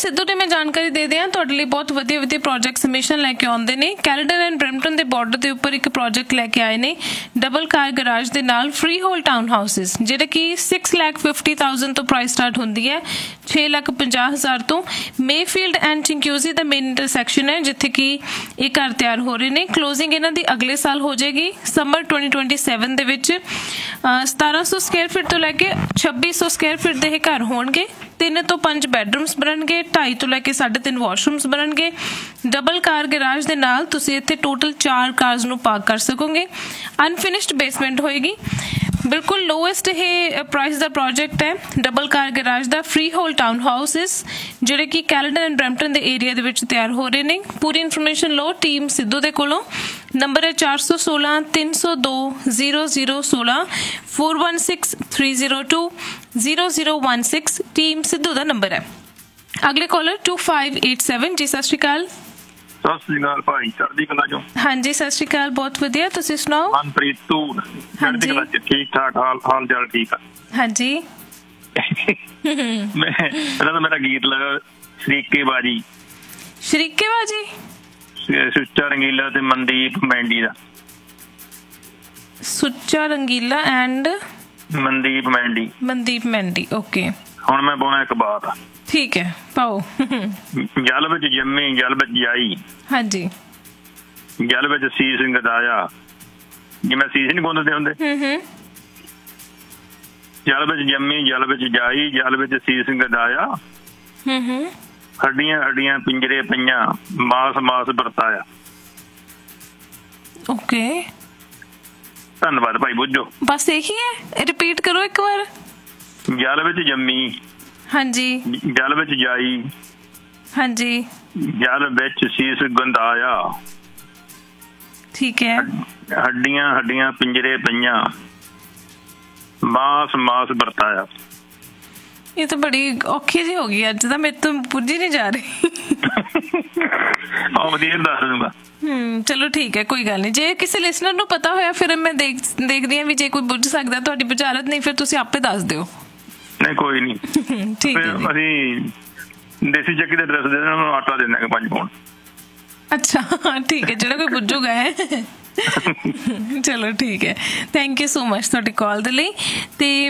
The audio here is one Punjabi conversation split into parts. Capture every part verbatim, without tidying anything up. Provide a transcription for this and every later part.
ਸਿੱਧੂ ਨੇ ਮੈਂ ਜਾਣਕਾਰੀ ਦੇ ਦਿਆਂ ਤੁਹਾਡੇ ਲਈ ਬਹੁਤ ਵਧੀਆ ਵਧੀਆ ਪ੍ਰੋਜੈਕਟਸ ਹਮੇਸ਼ਾ ਲੈ ਕੇ ਆਉਂਦੇ ਨੇ। ਕੈਲੇਡਨ ਐਂਡ ਬਰੈਂਪਟਨ ਦੇ ਬਾਰਡਰ ਦੇ ਉੱਪਰ ਇੱਕ ਪ੍ਰੋਜੈਕਟ ਲੈ ਕੇ ਆਏ ਨੇ ਡਬਲ ਕਾਰ ਗਰਾਜ ਦੇ ਨਾਲ ਫ੍ਰੀ ਹੋਲ ਟਾਊਨ ਹਾਊਸਿਸ, ਜਿਹੜੇ ਕਿ ਸਿਕਸ ਲੱਖ ਫਿਫਟੀ ਥਾਊਜ਼ੈਂਡ ਤੋਂ ਪ੍ਰਾਈਸ ਸਟਾਰਟ ਹੁੰਦੀ ਹੈ ਛੇ ਲੱਖ ਪੰਜਾਹ ਹਜ਼ਾਰ ਤੋਂ। Mayfield and ਚਿੰਕਿਊਜ਼ੀ the main intersection ਹੈ ਜਿੱਥੇ ਕਿ ਇਹ ਘਰ ਤਿਆਰ ਹੋ ਰਹੇ ਨੇ। ਕਲੋਜ਼ਿੰਗ ਇਹਨਾਂ ਦੀ ਅਗਲੇ ਸਾਲ ਹੋ ਜਾਏਗੀ ਸਮਰ ਟਵੈਂਟੀ ਟਵੈਂਟੀ ਸੈਵਨ ਦੇ ਵਿੱਚ। ਸਤਾਰਾਂ ਸੌ ਸਕੁਅਰ ਫੀਟ ਤੋਂ ਲੈ ਕੇ ਛੱਬੀ ਸੌ ਸਕੁਅਰ ਫੀਟ ਦੇ ਇਹ ਘਰ ਹੋਣਗੇ। ਤਿੰਨ ਤੋਂ ਪੰਜ ਬੈਡਰੂਮਸ ਬਣਨਗੇ, ਢਾਈ ਤੋਂ ਲੈ ਕੇ ਸਾਢੇ ਤਿੰਨ ਵਾਸ਼ਰੂਮਸ ਬਣਨਗੇ। ਡਬਲ ਕਾਰ ਗੈਰਾਜ ਦੇ ਨਾਲ ਤੁਸੀਂ ਇੱਥੇ ਟੋਟਲ ਚਾਰ ਕਾਰਸ ਨੂੰ ਪਾਰਕ ਕਰ ਸਕੋਗੇ। ਅਨਫਿਨਿਸ਼ਡ ਬੇਸਮੈਂਟ ਹੋਏਗੀ। ਬਿਲਕੁਲ ਲੋਐਸਟ ਇਹ ਪ੍ਰਾਈਸ ਦਾ ਪ੍ਰੋਜੈਕਟ ਹੈ ਡਬਲ ਕਾਰ ਗੈਰਾਜ ਦਾ ਫ੍ਰੀ ਹੋਲ ਟਾਊਨ ਹਾਊਸਿਸ, ਜਿਹੜੇ ਕਿ ਕੈਲੇਡਨ ਐਂਡ ਬਰੈਂਪਟਨ ਦੇ ਏਰੀਆ ਦੇ ਵਿੱਚ ਤਿਆਰ ਹੋ ਰਹੇ ਨੇ। ਪੂਰੀ ਇਨਫੋਰਮੇਸ਼ਨ ਲਓ ਟੀਮ ਸਿੱਧੂ ਦੇ ਕੋਲੋਂ। ਨੰਬਰ ਹੈ ਚਾਰ ਸੌ ਸੋਲਾਂ ਤਿੰਨ ਸੌ ਦੋ ਜ਼ੀਰੋ ਜ਼ੀਰੋ ਸੋਲਾਂ four one six three zero two zero zero one six team Sidhu ਦਾ ਨੰਬਰ ਹੈ। ਅਗਲੇ collar to five eight seven. ਜੀ ਸਤਿ ਸ਼੍ਰੀ ਅਕਾਲ। ਸਤਿ ਸ਼੍ਰੀ ਅਕਾਲ ਭਾਈ, ਚੜ੍ਹਦੀ ਕਲਾ ਚੋਂ। ਹਾਂਜੀ ਸਤਿ ਸ਼੍ਰੀ ਅਕਾਲ, ਬਹੁਤ ਵਧੀਆ, ਤੁਸੀਂ ਸੁਣਾਓ? ਮਨਪ੍ਰੀਤ ਤੂੰ ਚੜ੍ਹਦੀ ਕਲਾ ਚ? ਠੀਕ ਠਾਕ, ਹਾਲ ਹਾਲ ਚਾਲ ਠੀਕ ਆ। ਹਾਂਜੀ ਮੈਂ ਇਹਦਾ ਤਾਂ ਮੇਰਾ ਗੀਤ ਲਗਾ ਸ਼ਰੀਕੇ ਬਾਜੀ। ਸ਼ਰੀਕੇ ਬਾਜੀ ਸੁੱਚਾ ਰੰਗੀਲਾ ਤੇ ਮਨਦੀਪ ਮੈਂਡੀ ਦਾ। ਸੁੱਚਾ ਰੰਗੀਲਾ ਐਂਡ ਮਨਦੀਪ ਮੈਂਡੀ। ਮਨਦੀਪ ਮੈਂਡੀ, ਓਕੇ। ਹੁਣ ਮੈਂ ਪਾਉਣਾ ਇੱਕ ਬਾਤ। ਠੀਕ ਹੈ, ਪਾਓ। ਜਲ ਵਿੱਚ ਜੰਮੀ ਜਲ ਵਿੱਚ ਜਾਈ। ਹਾਂਜੀ। ਜਲ ਵਿੱਚ ਸੀਸ ਗਦਾਇਆ, ਜਿਵੇਂ ਸੀਸ ਨੀ ਗੁੰਦਦੇ ਹੁੰਦੇ। ਜਲ ਵਿੱਚ ਜੰਮੀ ਜਲ ਵਿੱਚ ਜਾਈ, ਜਲ ਵਿੱਚ ਸੀਸ ਗਦਾਇਆ। ਹੱਡੀਆਂ ਹੱਡੀਆਂ ਪਿੰਜਰੇ ਪਈਆਂ, ਮਾਸ ਮਾਸ ਵਰਤਾਇਆ। ਓਕੇ, ਧੰਨਵਾਦ ਭਾਈ, ਬੁੱਝੋ। ਬਸ ਇਹੀ ਹੈ, ਰਿਪੀਟ ਕਰੋ ਇੱਕ ਵਾਰ। ਜਲ ਵਿੱਚ ਜੰਮੀ, ਹਾਂਜੀ। ਜਲ ਵਿੱਚ ਜਾਈ, ਹਾਂਜੀ। ਜਲ ਵਿੱਚ ਸੀਸ ਗੰਦਾਇਆ, ਠੀਕ ਹੈ। ਹੱਡੀਆਂ ਹੱਡੀਆਂ ਪਿੰਜਰੇ ਪਈਆਂ, ਮਾਸ ਮਾਸ ਵਰਤਾਇਆ। ਇਹ ਤਾਂ ਬੜੀ ਔਖੀ ਜਿਹੀ ਹੋ ਗਈ ਅੱਜ ਤਾਂ, ਮੇਰੇ ਤੋਂ ਪੁੱਜੀ ਨਹੀਂ ਜਾ ਰਹੀ। ਆਹ ਵਧੀਆ ਦੱਸ ਦੂੰਗਾ। ਹਮ ਚਲੋ ਠੀਕ ਹੈ, ਕੋਈ ਗੱਲ ਨਹੀਂ। ਜੇ ਕਿਸੇ ਲਿਸਨਰ ਨੂੰ ਪਤਾ ਹੋਇਆ ਫਿਰ ਮੈਂ ਦੇਖ ਦੇਖਦੀ ਹਾਂ ਵੀ ਜੇ ਕੋਈ ਬੁੱਝ ਸਕਦਾ ਤੁਹਾਡੀ ਬੁਝਾਰਤ, ਨਹੀਂ ਫਿਰ ਤੁਸੀਂ ਆਪੇ ਦੱਸ ਦਿਓ। ਨਹੀਂ ਕੋਈ ਨੀ, ਠੀਕ ਹੈ। ਅਸੀਂ ਦੇਸੀ ਚੱਕੀ ਦਾ ਐਡਰੈਸ ਦੇ ਦੇਣਾ, ਉਹਨੂੰ ਆਟਾ ਦੇ ਦਾਂਗੇ ਪੰਜ ਪਾਉਣ। ਅੱਛਾ ਠੀਕ ਹੈ, ਜਿਹੜਾ ਕੋਈ ਬੁੱਝੂਗਾ ਹੈ। ਚਲੋ ਠੀਕ ਹੈ, ਥੈਂਕ ਯੂ ਸੋ ਮਚ ਤੁਹਾਡੀ ਕਾਲ ਦੇ ਲਈ। ਤੇ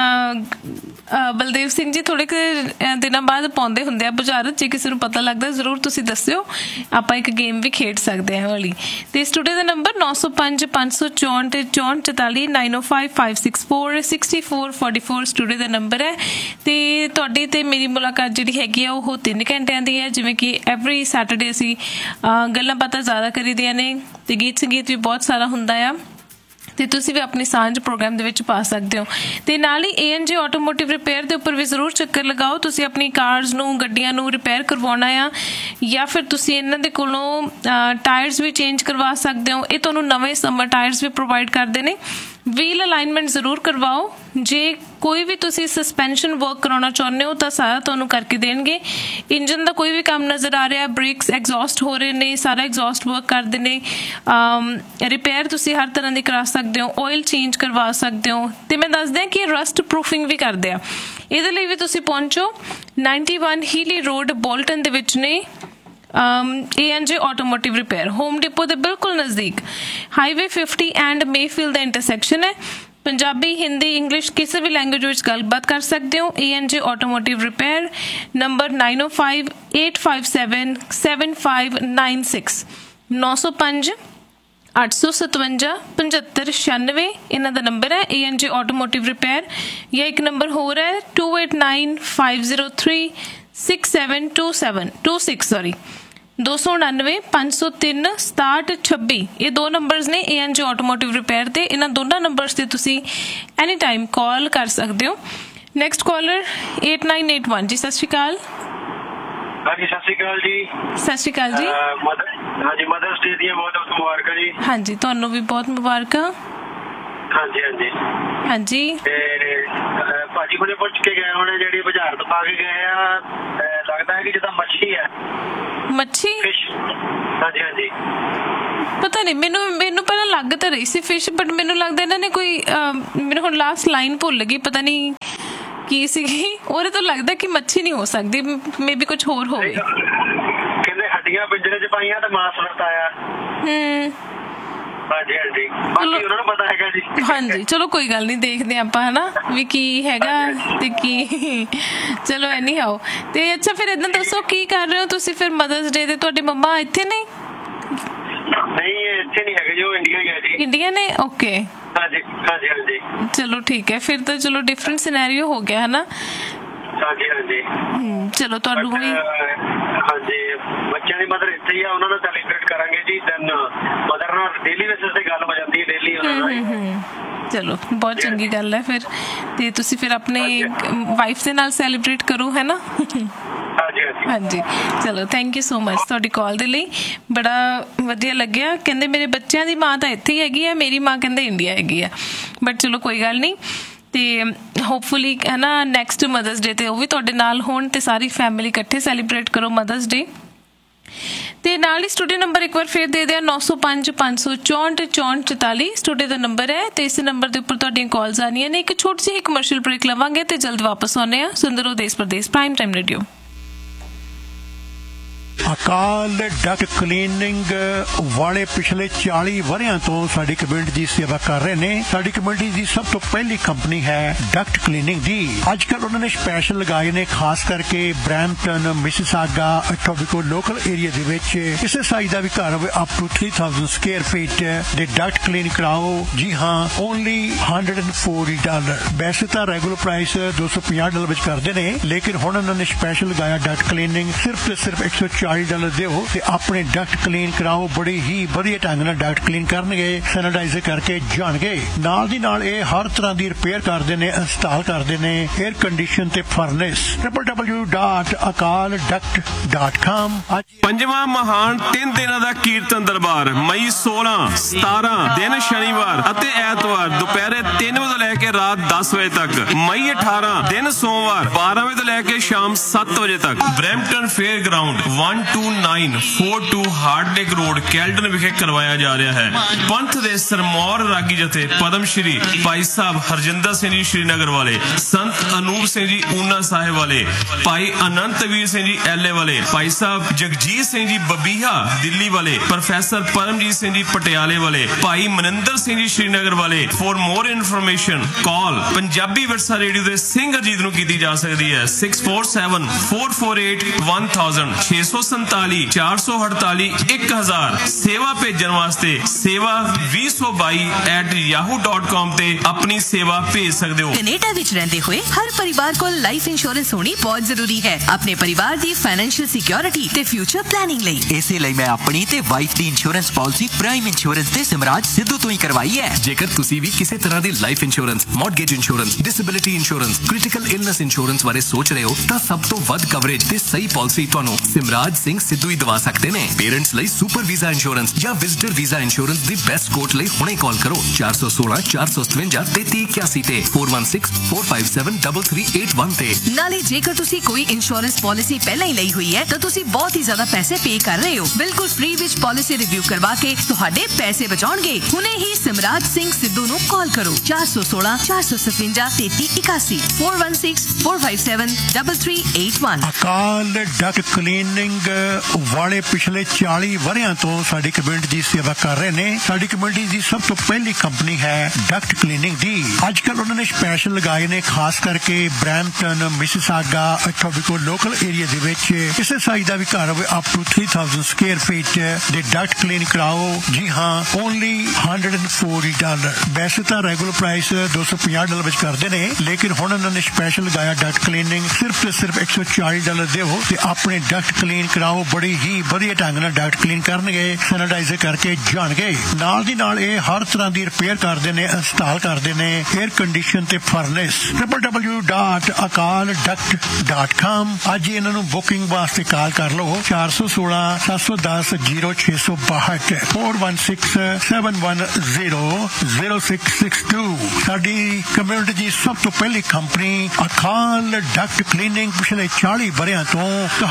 ਬਲਦੇਵ ਸਿੰਘ ਜੀ ਥੋੜੇ ਕੁ ਦਿਨਾਂ ਬਾਅਦ ਪਾਉਂਦੇ ਹੁੰਦੇ ਆ ਬੁਝਾਰਤ, ਜੇ ਕਿਸੇ ਨੂੰ ਪਤਾ ਲੱਗਦਾ ਜ਼ਰੂਰ ਤੁਸੀਂ ਦੱਸਿਓ, ਆਪਾਂ ਇੱਕ ਗੇਮ ਵੀ ਖੇਡ ਸਕਦੇ ਹਾਂ ਵਾਲੀ। ਤੇ ਸਟੂਡੀਓ ਦਾ ਨੰਬਰ ਨੌ ਸੌ ਪੰਜ ਪੰਜ ਸੌ ਚੌਂਹਠ ਚੌਂਹਠ ਚੁਤਾਲੀ ਨਾਈਨ ਓ five five six four sixty four forty four studio ਦਾ ਨੰਬਰ ਹੈ। ਤੇ ਤੁਹਾਡੀ ਤੇ ਮੇਰੀ ਮੁਲਾਕਾਤ ਜਿਹੜੀ ਹੈਗੀ ਆ ਉਹ ਤਿੰਨ ਘੰਟਿਆਂ ਦੀ ਹੈ, ਜਿਵੇਂ ਕਿ ਐਵਰੀ ਸੈਟਰਡੇ ਅਸੀਂ ਗੱਲਾਂ ਬਾਤਾਂ ਜ਼ਿਆਦਾ ਕਰੀਦੀਆਂ ਨੇ ਤੇ ਗੀਤ ਸੰਗੀਤ ਵੀ ਬਹੁਤ ਸਾਰਾ ਹੁੰਦਾ ਆ, ਤੇ ਤੁਸੀਂ ਵੀ ਆਪਣੀ ਸਾਂਝ ਪ੍ਰੋਗਰਾਮ ਦੇ ਵਿੱਚ ਪਾ ਸਕਦੇ ਹੋ। ਤੇ ਨਾਲ ਹੀ ਏ ਐਨ ਜੇ ਆਟੋਮੋਟਿਵ ਰਿਪੇਅਰ ਦੇ ਉੱਪਰ ਵੀ ਜ਼ਰੂਰ ਚੱਕਰ ਲਗਾਓ। ਤੁਸੀਂ ਆਪਣੀ ਕਾਰਸ ਨੂੰ, ਗੱਡੀਆਂ ਨੂੰ ਰਿਪੇਅਰ ਕਰਵਾਉਣਾ ਆ, ਜਾਂ ਫਿਰ ਤੁਸੀਂ ਇਹਨਾਂ ਦੇ ਕੋਲੋਂ ਟਾਇਰਸ ਵੀ ਚੇਂਜ ਕਰਵਾ ਸਕਦੇ ਹੋ। ਇਹ ਤੁਹਾਨੂੰ ਨਵੇਂ ਸਮਰ ਟਾਇਰਸ ਵੀ ਪ੍ਰੋਵਾਈਡ ਕਰਦੇ ਨੇ। ਵੀਲ ਅਲਾਈਨਮੈਂਟ ਜ਼ਰੂਰ ਕਰਵਾਓ। ਜੇ ਕੋਈ ਵੀ ਤੁਸੀਂ ਸਸਪੈਂਸ਼ਨ ਵਰਕ ਕਰਾਉਣਾ ਚਾਹੁੰਦੇ ਹੋ ਤਾਂ ਸਾਰਾ ਤੁਹਾਨੂੰ ਕਰਕੇ ਦੇਣਗੇ। ਇੰਜਨ ਦਾ ਕੋਈ ਵੀ ਕੰਮ ਨਜ਼ਰ ਆ ਰਿਹਾ, ਬ੍ਰੇਕਸ ਐਗਜ਼ੌਸਟ ਹੋ ਰਹੇ ਨੇ, ਸਾਰਾ ਐਗਜ਼ੌਸਟ ਵਰਕ ਕਰਦੇ ਨੇ। ਰਿਪੇਅਰ ਤੁਸੀਂ ਹਰ ਤਰ੍ਹਾਂ ਦੀ ਕਰਾ ਸਕਦੇ ਹੋ, ਆਇਲ ਚੇਂਜ ਕਰਵਾ ਸਕਦੇ ਹੋ। ਤੇ ਮੈਂ ਦੱਸਦੀ ਹਾਂ ਕਿ ਰਸਟ ਪ੍ਰੂਫਿੰਗ ਵੀ ਕਰਦੇ ਆ। ਇਹਦੇ ਲਈ ਵੀ ਤੁਸੀਂ ਪਹੁੰਚੋ ਨਾਈਨਟੀ ਵਨ ਹੀਲੀ ਰੋਡ ਬੋਲਟਨ ਦੇ ਵਿੱਚ ਨੇ ਏ ਐਨ ਜੇ ਆਟੋਮੋਟਿਵ ਰਿਪੇਅਰ, ਹੋਮ ਡਿਪੋ ਦੇ ਬਿਲਕੁਲ ਨਜ਼ਦੀਕ। Highway fifty and Mayfield the intersection ਹੈ। ਪੰਜਾਬੀ, ਹਿੰਦੀ, ਇੰਗਲਿਸ਼ ਕਿਸੇ ਵੀ ਲੈਂਗੁਏਜ ਵਿੱਚ ਗੱਲਬਾਤ ਕਰ ਸਕਦੇ ਹੋ। ਏ ਐਨ ਜੇ ਆਟੋਮੋਟਿਵ ਰਿਪੇਅਰ, ਨੰਬਰ ਨਾਈਨ ਓ five eight five seven seven five nine six, ਨੌ ਸੌ ਪੰਜ ਅੱਠ ਸੌ ਸਤਵੰਜਾ ਪਝੱਤਰ ਛਿਆਨਵੇਂ ਇਹਨਾਂ ਦਾ ਨੰਬਰ ਹੈ ਏ ਐਨ ਜੇ ਆਟੋਮੋਟਿਵ ਰਿਪੇਅਰ। ਜਾਂ ਇੱਕ ਨੰਬਰ ਹੋਰ ਹੈ to eight nine five zero three six seven to seven two six sorry ਦੋ ਸੌ ਉਣਾਨਵੇਂ ਪੰਜ ਸੌ ਤਿੰਨ ਸਤਾਹਠ ਛੱਬੀ। ਇਹ ਦੋ ਨੰਬਰਸ ਨੇ ਏ ਐਨ ਜੇ ਆਟੋਮੋਟਿਵ ਰਿਪੇਅਰ ਤੇ। ਇਹਨਾਂ ਦੋਨਾਂ ਨੰਬਰਸ ਤੇ ਤੁਸੀਂ ਐਨੀ ਟਾਈਮ ਕਾਲ ਕਰ ਸਕਦੇ ਹੋ। Next collar eight nine eight one. ਜੀ ਸਤਿ ਸ਼੍ਰੀ ਅਕਾਲ। ਹਾਂਜੀ ਸਤਿ ਸ਼੍ਰੀ ਅਕਾਲ ਜੀ। ਸਤਿ ਸ਼੍ਰੀ ਅਕਾਲ ਜੀ। ਹਾਂਜੀ ਮਦਰਸ ਡੇ ਦੀਆਂ ਬਹੁਤ ਬਹੁਤ ਮੁਬਾਰਕਾਂ ਜੀ। ਹਾਂਜੀ ਤੁਹਾਨੂੰ ਵੀ ਬਹੁਤ ਮੁਬਾਰਕਾਂ। ਹਾਂਜੀ ਹਾਂਜੀ ਹਾਂਜੀ। ਤੇ ਭਾਜੀ ਕੋਲੇ ਪੁੱਛ ਕੇ ਗਏ ਹੋਣੇ, ਜਿਹੜੀ ਬੁਝਾਰਤ ਪਾ ਕੇ ਗਏ ਆ, ਲੱਗਦਾ ਹੈ ਕਿ ਜਿੱਦਾਂ ਮੱਛੀ ਹੈ। ਮੱਛੀ? ਹਾਂਜੀ ਹਾਂਜੀ। ਪਤਾ ਨਹੀਂ, ਮੈਨੂੰ ਮੈਨੂੰ ਪਹਿਲਾਂ ਲੱਗ ਤਾਂ ਰਹੀ ਸੀ ਫਿਸ਼, ਬਟ ਮੈਨੂੰ ਲੱਗਦਾ ਇਹਨਾਂ ਨੇ ਕੋਈ ਮੈਨੂੰ ਹੁਣ ਲਾਸਟ ਲਾਈਨ ਭੁੱਲ ਗਈ, ਪਤਾ ਨਹੀਂ ਕੀ ਸੀਗੀ ਉਹਦੇ ਤੋਂ ਲੱਗਦਾ ਕਿ ਮੱਛੀ ਨਹੀਂ ਹੋ ਸਕਦੀ, ਮੇਬੀ ਕੁਝ ਹੋਰ ਹੋਵੇ। ਕਹਿੰਦੇ ਹੱਡੀਆਂ ਪਿੰਜਰੇ 'ਚ ਪਾਈਆਂ ਤੇ ਮਾਸ ਵਰਤਾਇਆ। ਹੂੰ ਹਾਂਜੀ ਹਾਂਜੀ, ਬਾਕੀ ਉਹਨਾਂ ਨੂੰ ਪਤਾ ਹੈਗਾ ਜੀ। ਹਾਂਜੀ ਚਲੋ ਕੋਈ ਗੱਲ ਨਹੀਂ, ਦੇਖਦੇ ਆਪਾਂ ਹਨਾ ਵੀ ਕੀ ਹੈਗਾ ਤੇ ਕੀ। ਚਲੋ ਐਨੀ ਹਾਓ। ਤੇ ਅੱਛਾ ਫਿਰ ਏਦਾਂ ਦੱਸੋ ਕੀ ਕਰ ਰਹੇ ਹੋ ਤੁਸੀਂ ਫਿਰ ਮਦਰਸ ਡੇ ਤੇ? ਤੁਹਾਡੇ ਮੰਮਾ ਇੱਥੇ ਨਹੀਂ? ਨਹੀਂ ਇੱਥੇ ਨਹੀਂ ਹੈਗੇ ਜੀ, ਉਹ ਇੰਡੀਆ ਗਿਆ ਜੀ। ਇੰਡੀਆ ਨੇ? ਓਕੇ ਹਾਂਜੀ ਹਾਂਜੀ ਹਾਂਜੀ, ਚਲੋ ਠੀਕ ਹੈ ਫਿਰ ਤਾਂ। ਚਲੋ ਡਿਫਰੈਂਟ ਸਿਨੈਰੀਓ ਹੋ ਗਿਆ ਹਨਾ। ਹਾਂਜੀ ਹਾਂਜੀ, ਚਲੋ ਤੁਹਾਨੂੰ ਵੀ ਹਾਂਜੀ ਬੱਚਿਆਂ ਦੀ ਮਦਰ ਇੱਥੇ ਹੀ ਆ, ਉਹਨਾਂ ਨੂੰ ਸੈਲੀਬ੍ਰੇਟ ਕਰਾਂਗੇ ਜੀ। ਦੈਨ ਮਦਰ ਨਾਲ ਡੇਲੀ ਬੇਸਿਸ ਤੇ ਗੱਲ ਹੋ ਜਾਂਦੀ ਹੈ ਡੇਲੀ ਉਹਨਾਂ ਨਾਲ। ਚਲੋ ਬਹੁਤ ਚੰਗੀ ਗੱਲ ਹੈ ਫਿਰ। ਤੇ ਤੁਸੀਂ ਫਿਰ ਆਪਣੇ ਵਾਈਫ ਦੇ ਨਾਲ ਸੈਲੀਬ੍ਰੇਟ ਕਰੋ ਹੈ ਨਾ। ਹਾਂਜੀ ਚਲੋ ਥੈਂਕ ਯੂ ਸੋ ਮਚ ਤੁਹਾਡੀ ਕਾਲ ਦੇ ਲਈ, ਬੜਾ ਵਧੀਆ ਲੱਗਿਆ। ਕਹਿੰਦੇ ਮੇਰੇ ਬੱਚਿਆਂ ਦੀ ਮਾਂ ਤਾਂ ਇੱਥੇ ਹੀ ਹੈਗੀ ਆ, ਮੇਰੀ ਮਾਂ ਕਹਿੰਦੇ ਇੰਡੀਆ ਹੈਗੀ ਆ, ਬਟ ਚਲੋ ਕੋਈ ਗੱਲ ਨਹੀਂ। ਤੇ ਹੋਪਫੁਲੀ ਹੈ ਨਾ ਨੈਕਸਟ ਮਦਰਸ ਡੇ ਤੇ ਉਹ ਵੀ ਤੁਹਾਡੇ ਨਾਲ ਹੋਣ ਤੇ ਸਾਰੀ ਫੈਮਿਲੀ ਇਕੱਠੇ ਸੈਲੀਬ੍ਰੇਟ ਕਰੋ ਮਦਰਸ ਡੇ। ਤੇ ਨਾਲ ਹੀ ਸਟੂਡੀਓ ਨੰਬਰ ਇੱਕ ਵਾਰ ਫਿਰ ਦੇ ਦਿਆ, ਨੌ ਸੌ ਪੰਜ ਪੰਜ ਸੌ ਚੌਂਹਠ ਚੌਂਹਠ ਚੁਤਾਲੀ ਸਟੂਡੀਓ ਦਾ ਨੰਬਰ ਹੈ। ਤੇ ਇਸ ਨੰਬਰ ਦੇ ਉੱਪਰ ਤੁਹਾਡੀਆਂ ਕਾਲਸ ਆਉਣੀਆਂ ਨੇ। ਇੱਕ ਛੋਟੀ ਜਿਹੀ ਕਮਰਸ਼ੀਅਲ ਬ੍ਰੇਕ ਲਵਾਂਗੇ ਤੇ ਜਲਦ ਵਾਪਸ ਆਉਂਦੇ ਹਾਂ। ਸੁਣਦੇ ਰਹੋ ਦੇਸ਼ ਪ੍ਰਦੇਸ਼ ਪ੍ਰਾਈਮ ਟਾਈਮ ਰੇਡੀਓ। ਅਕਾਲ ਡਕਟ ਕਲੀਨਿੰਗ ਵਾਲੇ ਪਿਛਲੇ ਚਾਲੀ ਵਰ੍ਹਿਆਂ ਤੋਂ ਸਾਡੀ ਕਮਿਊਨਿਟੀ ਦੀ ਸੇਵਾ ਕਰ ਰਹੇ ਨੇ। ਸਾਡੀ ਕਮਿਊਨਿਟੀ ਦੀ ਸਭ ਤੋਂ ਪਹਿਲੀ ਕੰਪਨੀ ਹੈ ਡਕਟ ਕਲੀਨਿੰਗ ਦੀ। ਅੱਜ ਕੱਲ੍ਹ ਉਹਨਾਂ ਨੇ ਸਪੈਸ਼ਲ ਲਗਾਏ ਨੇ, ਖਾਸ ਕਰਕੇ ਬਰੈਂਪਟਨ, ਮਿਸਿਸਾਗਾ, ਟੋਬੀਕੋ ਲੋਕਲ ਏਰੀਆ ਦੇ ਵਿੱਚ ਕਿਸੇ ਸਾਈਜ਼ ਦਾ ਵੀ ਘਰ ਹੋਵੇ up two three thousand square feet ਦੇ ਡਕਟ ਕਲੀਨ ਕਰਾਓ। ਜੀ ਹਾਂ, only hundred and forty dollar. ਵੈਸੇ ਤਾਂ ਰੈਗੂਲਰ ਪ੍ਰਾਈਸ ਦੋ ਸੌ ਪੰਜਾਹ ਡਾਲਰ ਵਿੱਚ ਕਰਦੇ ਨੇ, ਲੇਕਿਨ ਹੁਣ ਉਹਨਾਂ ਨੇ ਸਪੈਸ਼ਲ ਲਗਾਇਆ ਡਕਟ ਕਲੀਨਿੰਗ ਸਿਰਫ ਤੇ ਸਿਰਫ ਇੱਕ ਸੌ ਚਾਲੀ ਡਾਲਰ ਦਿਓ ਤੇ ਆਪਣੇ ਡਕਟ ਕਲੀਨ ਕਰਾਓ। ਬੜੀ ਹੀ ਵਧੀਆ ਢੰਗ ਨਾਲ ਡਕਟ ਕਲੀਨ ਕਰਨਗੇ, ਸੈਨੀਟਾਈਜ਼ਰ ਕਰਕੇ ਜਾਣਗੇ। ਨਾਲ ਦੀ ਨਾਲ ਇਹ ਹਰ ਤਰ੍ਹਾਂ ਦੀ ਰਿਪੇਅਰ ਕਰਦੇ ਨੇ, ਇੰਸਟਾਲ ਕਰਦੇ ਨੇ, 에ਅਰ ਕੰਡੀਸ਼ਨ ਤੇ furnace. W W W dot ਅਕਾਲ ਡਕਟ ਡਾਟ ਕਾਮ। ਪੰਜਵਾਂ ਮਹਾਨ ਤਿੰਨ ਦਿਨਾਂ ਦਾ ਕੀਰਤਨ ਦਰਬਾਰ ਮਈ ਸੋਲਾਂ ਸਤਾਰਾਂ ਦਿਨ ਸ਼ਨੀਵਾਰ ਅਤੇ ਐਤਵਾਰ ਦੁਪਹਿਰੇ ਤਿੰਨ ਵਜੇ ਲੈ ਕੇ ਰਾਤ ਦਸ ਵਜੇ ਤੱਕ। ਮਈ ਅਠਾਰਾਂ ਦਿਨ ਸੋਮਵਾਰ ਬਾਰਾਂ ਵਜੇ ਤੋਂ ਲੈ ਕੇ ਸ਼ਾਮ ਸੱਤ ਵਜੇ ਤੱਕ। Brampton fair ground one two nine four two ਹਾਰਡਲੇਕ road Caledon ਵਿਖੇ ਕਰਵਾਇਆ ਜਾ ਰਿਹਾ ਹੈ। ਪੰਥ ਦੇ ਸਰਮੌਰ ਰਾਗੀ ਜਥੇ ਪਦਮ ਸ਼੍ਰੀ ਭਾਈ ਸਾਹਿਬ ਹਰਜਿੰਦਰ ਸਿੰਘ ਜੀ ਸ਼੍ਰੀਨਗਰ ਵਾਲੇ, ਸੰਤ ਅਨੂਪ ਸਿੰਘ ਜੀ ਊਨਾ ਸਾਹਿਬ ਵਾਲੇ, ਭਾਈ ਅਨੰਤਵੀਰ ਸਿੰਘ ਜੀ ਐਲੇ ਵਾਲੇ, ਭਾਈ ਸਾਹਿਬ ਜਗਜੀਤ ਸਿੰਘ ਜੀ ਬਬੀਹਾ ਦਿੱਲੀ ਵਾਲੇ, ਪ੍ਰੋਫੈਸਰ ਪਰਮਜੀਤ ਸਿੰਘ ਜੀ ਪਟਿਆਲੇ ਵਾਲੇ, ਭਾਈ ਮਨਿੰਦਰ ਸਿੰਘ ਜੀ ਸ਼੍ਰੀਨਗਰ ਵਾਲੇ। ਫॉर ਮੋਰ ਇਨਫੋਰਮੇਸ਼ਨ ਕਾਲ ਪੰਜਾਬੀ ਵਿਰਸਾ ਰੇਡੀਓ ਦੇ ਸਿੰਗਰ ਜੀਤ ਨੂੰ ਕੀਤੀ ਜਾ ਸਕਦੀ ਹੈ six four seven four four eight one thousand ਛੇ ਸੌ ਸੰਤਾਲੀ ਚਾਰ ਸੌ ਅੜਤਾਲੀ ਇੱਕ ਹਜ਼ਾਰ। ਸੇਵਾ ਭੇਜਣ ਵਾਸਤੇ ਸੇਵਾ ਵੀਹ ਸੌ ਬਾਈ ਐਟ ਯਾਹੂ ਡਾਟ ਕਾਮ ਤੇ ਆਪਣੀ ਸੇਵਾ ਭੇਜ ਸਕਦੇ ਹੋ। ਕੈਨੇਡਾ ਵਿੱਚ ਰਹਿੰਦੇ ਹੋਏ ਹਰ ਪਰਿਵਾਰ ਕੋਲ ਲਾਈਫ ਇੰਸ਼ੋਰੈਂਸ ਹੋਣੀ ਬਹੁਤ ਜ਼ਰੂਰੀ ਹੈ ਆਪਣੇ ਪਰਿਵਾਰ ਦੀ ਫਾਈਨੈਂਸ਼ੀਅਲ ਸਿਕਿਉਰਿਟੀ ਤੇ ਫਿਊਚਰ ਪਲੈਨਿੰਗ ਲਈ। ਇਸੇ ਲਈ ਮੈਂ ਆਪਣੀ ਤੇ ਵਾਈਫ ਦੀ ਇੰਸ਼ੋਰੈਂਸ ਪਾਲਿਸੀ ਪ੍ਰਾਈਮ ਇੰਸ਼ੋਰੈਂਸ ਤੇ ਸਿਮਰਾਜ ਸਿੱਧੂ ਤੋਂ ਹੀ ਕਰਵਾਈ ਹੈ। ਜੇਕਰ ਤੁਸੀਂ ਵੀ ਕਿਸੇ ਤਰ੍ਹਾਂ ਦੀ life insurance, mortgage insurance, disability insurance, critical illness insurance ਬਾਰੇ ਸੋਚ ਰਹੇ ਹੋ ਤਾਂ ਸਭ ਤੋਂ ਵੱਧ ਕਵਰੇਜ ਤੇ ਸਹੀ ਪਾਲਿਸੀ ਤੁਹਾਨੂੰ ਸਿਮਰਾਜ ਸਿੰਘ ਸਿੱਧੂ ਹੀ ਦਵਾ ਸਕਦੇ ਨੇ। ਪੇਰੈਂਟਸ ਲਈ ਸੁਪਰ ਵੀਜ਼ਾ ਇੰਸ਼ੋਰੈਂਸ ਜਾਂ ਵਿਜ਼ਟਰ ਵੀਜ਼ਾ ਇੰਸ਼ੋਰੈਂਸ ਦੀ ਬੈਸਟ ਕੋਟ ਲਈ ਹੁਣੇ ਕਾਲ ਕਰੋ ਚਾਰ ਸੌ ਸੋਲਾਂ ਚਾਰ ਸੌ ਸਤਵੰਜਾ ਤੇਤੀ ਇਕਿਆਸੀ ਤੇ four one six four five seven three three eight one ਤੇ। ਨਾਲੇ ਜੇਕਰ ਤੁਸੀਂ ਕੋਈ ਇੰਸ਼ੋਰੈਂਸ ਪਾਲਿਸੀ ਪਹਿਲਾਂ ਹੀ ਲਈ ਹੋਈ ਹੈ ਤਾਂ ਤੁਸੀਂ ਬਹੁਤ ਹੀ ਜ਼ਿਆਦਾ ਪੈਸੇ ਪੇ ਕਰ ਰਹੇ ਹੋ। ਬਿਲਕੁਲ ਫ੍ਰੀ ਵਿੱਚ ਪਾਲਿਸੀ ਰਿਵਿਊ ਕਰਵਾ ਕੇ ਤੁਹਾਡੇ ਪੈਸੇ ਬਚਾਉਣਗੇ। ਹੁਣੇ ਹੀ ਸਿਮਰਾਜ ਸਿੰਘ ਸਿੱਧੂ ਨੂੰ ਕਾਲ ਕਰੋ ਚਾਰ ਸੌ ਸੋਲਾਂ ਚਾਰ ਸੌ ਸਤਵੰਜਾ ਤੇਤੀ ਇਕਾਸੀ four one six four five seven three three eight one। ਅਕਾਲ ਡਕਟ ਕਲੀਨਿੰਗ ਵਾਲੇ ਪਿਛਲੇ ਚਾਲੀ ਵਰ੍ਹਿਆਂ ਤੋਂ ਸਾਡੀ ਕਮਿਊਨਿਟੀ ਦੀ ਸੇਵਾ ਕਰ ਰਹੇ ਨੇ। ਸਾਡੀ ਕਮਿਊਨਿਟੀ ਦੀ ਸਭ ਤੋਂ ਪਹਿਲੀ ਕੰਪਨੀ ਹੈ ਡਕਟ ਕਲੀਨਿੰਗ ਦੀ। ਅੱਜ ਕੱਲ੍ਹ ਉਹਨਾਂ ਨੇ ਸਪੈਸ਼ਲ ਲਗਾਏ ਨੇ, ਖਾਸ ਕਰਕੇ ਬਰੈਂਪਟਨ, ਮਿਸਿਸਾਗਾ, ਟੋਬੀਕੋ ਲੋਕਲ ਏਰੀਆ ਦੇ ਵਿੱਚ ਕਿਸੇ ਸਾਈਜ਼ ਦਾ ਵੀ ਘਰ ਹੋਵੇ up two three thousand square feet ਦੇ ਡਕਟ ਕਲੀਨ ਕਰਾਓ। ਜੀ ਹਾਂ, only hundred and forty dollar. ਵੈਸੇ ਤਾਂ ਰੈਗੂਲਰ ਪ੍ਰਾਈਸ ਦੋ ਸੌ ਪੰਜਾਹ ਡਾਲਰ ਵਿੱਚ ਕਰਦੇ ਨੇ, ਲੇਕਿਨ ਹੁਣ ਉਹਨਾਂ ਨੇ ਸਪੈਸ਼ਲ ਲਗਾਇਆ ਡਕਟ ਕਲੀਨਿੰਗ ਸਿਰਫ ਤੇ ਸਿਰਫ ਇੱਕ ਸੌ ਚਾਲੀ ਡਾਲਰ ਦਿਓ ਤੇ ਆਪਣੇ ਡਕਟ ਕਲੀਨ ਕਰਾਓ। ਬੜੀ ਹੀ ਵਧੀਆ ਢੰਗ ਨਾਲ ਡਕਟ ਕਲੀਨ ਕਰਨਗੇ, ਸੈਨੀਟਾਈਜ਼ਰ ਕਰਕੇ ਜਾਣਗੇ। ਨਾਲ ਦੀ ਨਾਲ ਇਹ ਹਰ ਤਰ੍ਹਾਂ ਦੀ ਰਿਪੇਅਰ ਕਰਦੇ ਨੇ, ਇੰਸਟਾਲ ਕਰਦੇ ਨੇ, 에ਅਰ ਕੰਡੀਸ਼ਨ ਤੇ furnace. W W W dot ਅਕਾਲ ਡਕਟ ਡਾਟ ਕਾਮ। ਅੱਜ ਇਹਨਾਂ ਨੂੰ ਬੁਕਿੰਗ ਵਾਸਤੇ ਕਾਲ ਕਰ ਲਓ ਚਾਰ ਸੌ ਸੋਲਾਂ ਸੱਤ ਸੌ ਦਸ ਜ਼ੀਰੋ ਛੇ ਸੌ ਬਾਹਠ four one six seven one zero zero six six two। ਸਾਡੀ ਕਮਿਊਨਿਟੀ ਦੀ ਸਭ ਤੋਂ ਪਹਿਲੀ ਕੰਪਨੀ ਅਕਾਲ ਡਕਟ ਕਲੀਨਿੰਗ ਪਿਛਲੇ ਚਾਲੀ ਵਰ੍ਹਿਆਂ ਤੋਂ